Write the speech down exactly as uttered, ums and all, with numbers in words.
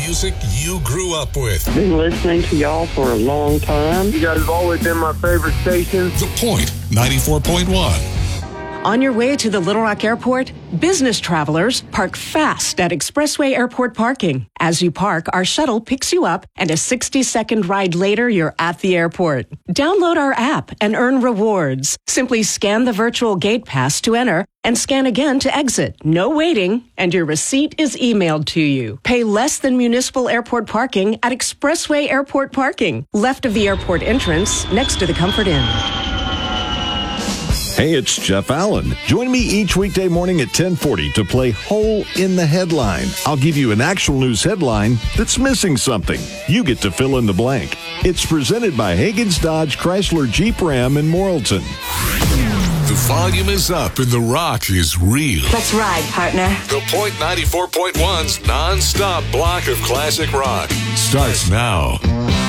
music you grew up with. Been listening to y'all for a long time. You guys have always been my favorite station. The Point ninety-four point one. On your way to the Little Rock Airport, business travelers park fast at Expressway Airport parking. As you park, our shuttle picks you up, and a sixty-second ride later, you're at the airport. Download our app and earn rewards. Simply scan the virtual gate pass to enter and scan again to exit. No waiting, and your receipt is emailed to you. Pay less than municipal airport parking at Expressway Airport parking, left of the airport entrance, next to the Comfort Inn. Hey, it's Jeff Allen. Join me each weekday morning at ten forty to play Hole in the Headline. I'll give you an actual news headline that's missing something. You get to fill in the blank. It's presented by Hagen's Dodge Chrysler Jeep Ram in Morrilton. The volume is up and the rock is real. Let's ride, partner. The Point ninety-four point one's non-stop block of classic rock starts now.